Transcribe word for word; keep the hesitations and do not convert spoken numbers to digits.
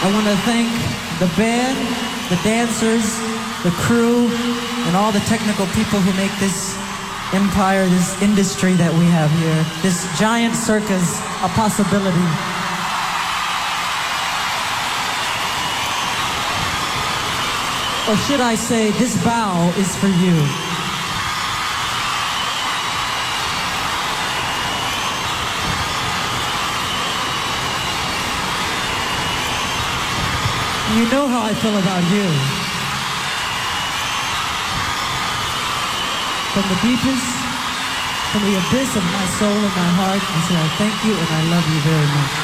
I want to thank the band, the dancers, the crew, and all the technical people who make this empire, this industry that we have here, this giant circus, a possibility. Or should I say, this bow is for you. You know how I feel about you. From the deepest, from the abyss of my soul and my heart, I say I thank you and I love you very much.